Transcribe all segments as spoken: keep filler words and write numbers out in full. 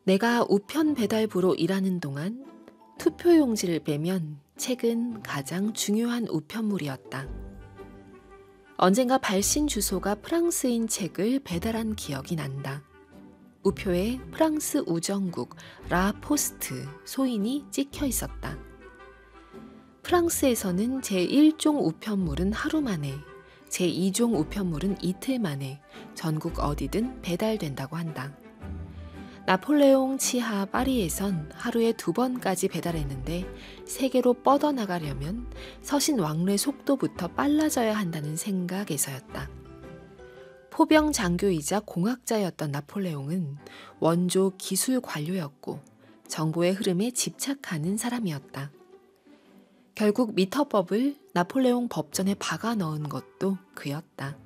내가 우편 배달부로 일하는 동안 투표용지를 빼면 책은 가장 중요한 우편물이었다. 언젠가 발신 주소가 프랑스인 책을 배달한 기억이 난다. 우표에 프랑스 우정국 라 포스트 소인이 찍혀 있었다. 프랑스에서는 제일 종 우편물은 하루 만에, 제이 종 우편물은 이틀 만에 전국 어디든 배달된다고 한다. 나폴레옹 치하 파리에선 하루에 두 번까지 배달했는데 세계로 뻗어나가려면 서신 왕래 속도부터 빨라져야 한다는 생각에서였다. 포병 장교이자 공학자였던 나폴레옹은 원조 기술 관료였고 정보의 흐름에 집착하는 사람이었다. 결국 미터법을 나폴레옹 법전에 박아 넣은 것도 그였다.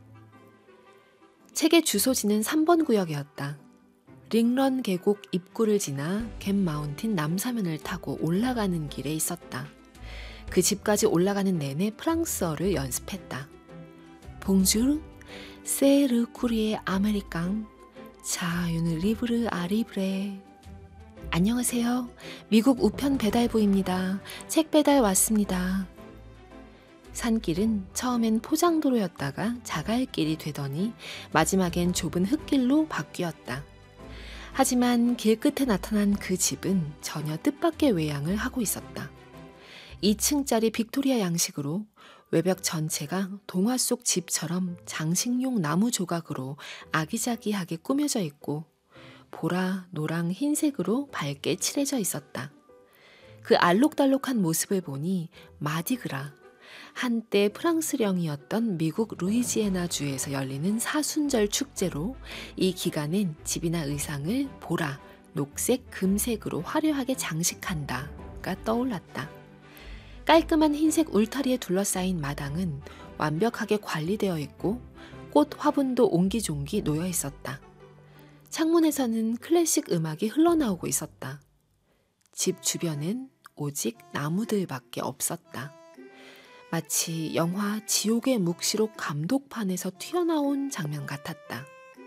책의 주소지는 삼 번 구역이었다. 링런 계곡 입구를 지나 갯 마운틴 남사면을 타고 올라가는 길에 있었다. 그 집까지 올라가는 내내 프랑스어를 연습했다. 봉주르, 세르 쿠리에 아메리칸, 자, 유느 리브르 아리브레. 안녕하세요. 미국 우편 배달부입니다. 책 배달 왔습니다. 산길은 처음엔 포장도로였다가 자갈길이 되더니 마지막엔 좁은 흙길로 바뀌었다. 하지만 길끝에 나타난 그 집은 전혀 뜻밖의 외양을 하고 있었다. 이 층짜리 빅토리아 양식으로 외벽 전체가 동화 속 집처럼 장식용 나무 조각으로 아기자기하게 꾸며져 있고 보라, 노랑, 흰색으로 밝게 칠해져 있었다. 그 알록달록한 모습을 보니 마디그라, 한때 프랑스령이었던 미국 루이지애나주에서 열리는 사순절 축제로 이 기간엔 집이나 의상을 보라, 녹색, 금색으로 화려하게 장식한다가 떠올랐다. 깔끔한 흰색 울타리에 둘러싸인 마당은 완벽하게 관리되어 있고 꽃 화분도 옹기종기 놓여 있었다. 창문에서는 클래식 음악이 흘러나오고 있었다. 집 주변엔 오직 나무들밖에 없었다. 마치 영화 지옥의 묵시록 감독판에서 튀어나온 장면 같았다.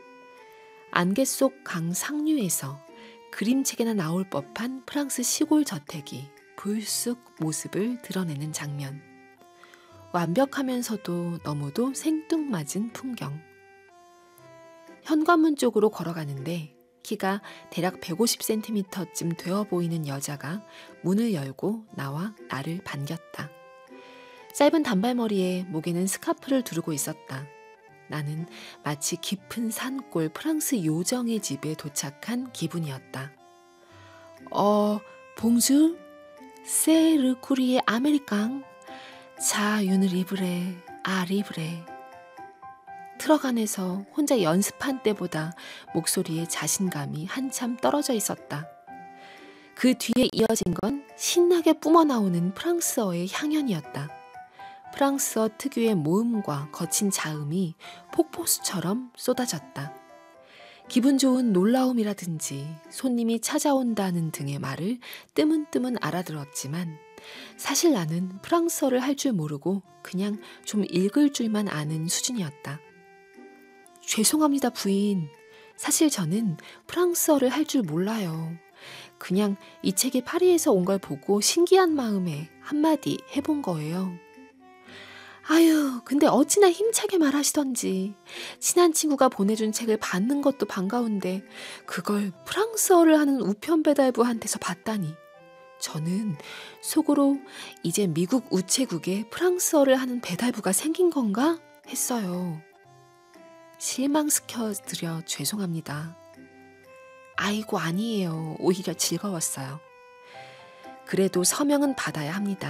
안개 속 강 상류에서 그림책에나 나올 법한 프랑스 시골 저택이 불쑥 모습을 드러내는 장면. 완벽하면서도 너무도 생뚱맞은 풍경. 현관문 쪽으로 걸어가는데 키가 대략 백오십 센티미터쯤 되어 보이는 여자가 문을 열고 나와 나를 반겼다. 짧은 단발머리에 목에는 스카프를 두르고 있었다. 나는 마치 깊은 산골 프랑스 요정의 집에 도착한 기분이었다. 어, 봉주? 세르 쿠리에 아메리칸? 자, 유느 리브레, 아 리브레. 트럭 안에서 혼자 연습한 때보다 목소리에 자신감이 한참 떨어져 있었다. 그 뒤에 이어진 건 신나게 뿜어나오는 프랑스어의 향연이었다. 프랑스어 특유의 모음과 거친 자음이 폭포수처럼 쏟아졌다. 기분 좋은 놀라움이라든지 손님이 찾아온다는 등의 말을 뜨문뜨문 알아들었지만 사실 나는 프랑스어를 할 줄 모르고 그냥 좀 읽을 줄만 아는 수준이었다. 죄송합니다, 부인. 사실 저는 프랑스어를 할 줄 몰라요. 그냥 이 책이 파리에서 온 걸 보고 신기한 마음에 한마디 해본 거예요. 아유, 근데 어찌나 힘차게 말하시던지. 친한 친구가 보내준 책을 받는 것도 반가운데 그걸 프랑스어를 하는 우편 배달부한테서 받다니. 저는 속으로 이제 미국 우체국에 프랑스어를 하는 배달부가 생긴 건가 했어요. 실망시켜드려 죄송합니다. 아이고, 아니에요. 오히려 즐거웠어요. 그래도 서명은 받아야 합니다.